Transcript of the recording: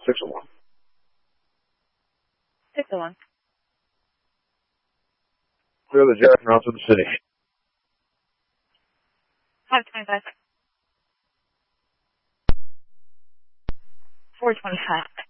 601. 601. Clear the jet route to the city. 525. 425.